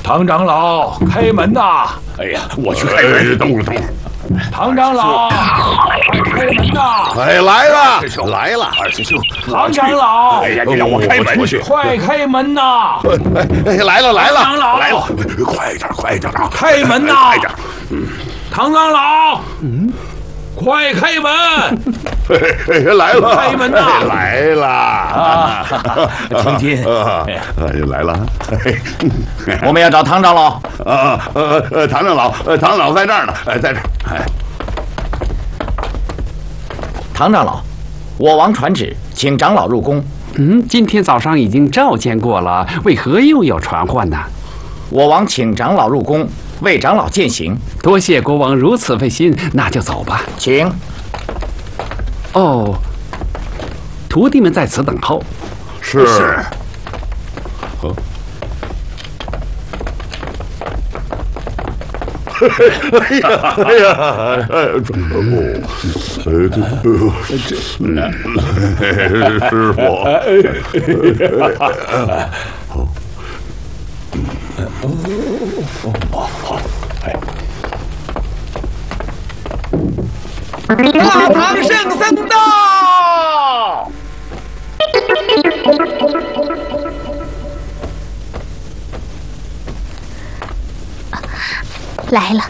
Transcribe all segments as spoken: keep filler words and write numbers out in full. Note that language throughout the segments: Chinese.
唐长老，开门呐！ 哎呀，我去开门。等会儿，等会儿。 唐长老，开门呐！ 哎，来了，来了，二师兄。 唐长老， 哎呀，你让我开门去！ 快开门呐！ 哎，来了，来了， 唐长老， 来了，快点，快点啊！ 开门呐！ 快点。 嗯，唐长老，嗯，快开门！ 来了， 开门呐！ 来了啊，请进。 来了， 我们要找唐长老。 啊，呃呃，唐长老，呃，唐长老在这儿呢，呃，在这儿。哎， 唐长老，我王传旨，请长老入宫。 嗯，今天早上已经召见过了，为何又要传唤呢？ 我王请长老入宫，为长老饯行。 多谢国王如此费心，那就走吧。 请。 哦，徒弟们在此等候。 是。是。好。哎呀，哎呀，哎，这哦，呃，这，师傅，好，哦，好，哎， 大唐圣僧到！ 来了，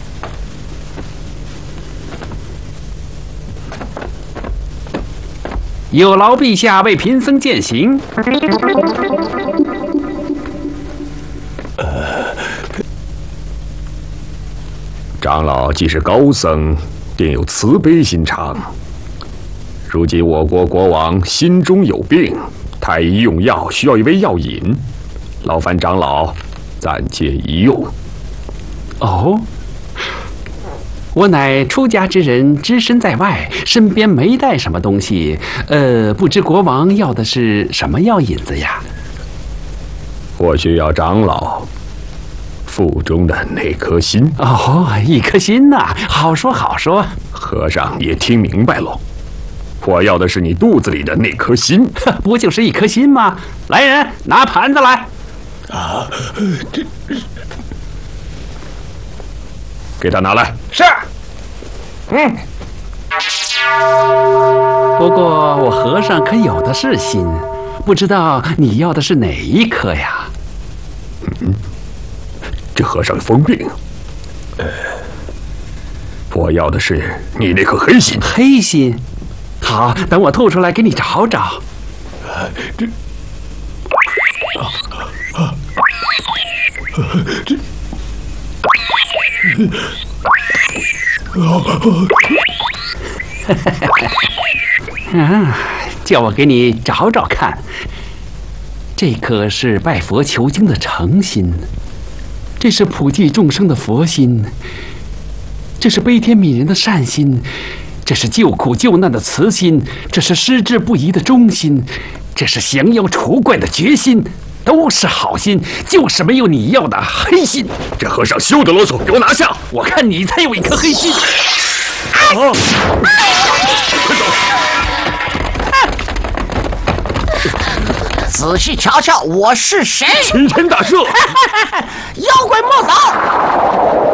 有劳陛下为贫僧饯行。 呃，长老既是高僧，定有慈悲心肠。如今我国国王心中有病，太医用药需要一味药引，劳烦长老暂借一用。 哦，我乃出家之人，只身在外，身边没带什么东西。呃，不知国王要的是什么药引子呀？ 我需要长老腹中的那颗心。 哦，一颗心呐、啊，好说好说。 和尚也听明白喽。我要的是你肚子里的那颗心， 不就是一颗心吗？来人，拿盘子来。 啊，这。 给他拿来。 是。嗯。 不过我和尚可有的是心，不知道你要的是哪一颗呀？ 嗯，这和尚疯病。呃，我要的是你那颗黑心。 黑心？好，等我吐出来给你找找。 啊，这。啊啊！这。 啊，叫我给你找找看。这颗是拜佛求经的诚心，这是普济众生的佛心，这是悲天悯人的善心，这是救苦救难的慈心，这是矢志不移的忠心，这是降妖除怪的决心。都是好心，就是没有你要的黑心。 这和尚休得啰嗦，给我拿下！ 我看你才有一颗黑心。 啊！快走！仔细瞧瞧，我是谁？ 齐天大圣！ 妖怪莫走！